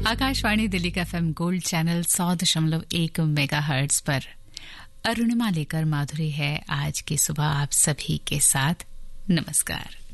आकाशवाणी दिल्ली का FM gold channel 100.1 megahertz पर अरुणिमा लेकर माधुरी है आज की सुबह आप सभी के साथ। नमस्कार।